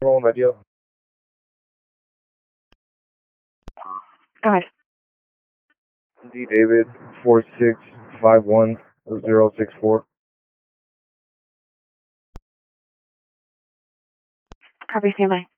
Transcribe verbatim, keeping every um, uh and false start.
Rolling idea. Go ahead. D David four six five one zero six four. Copy, stand by.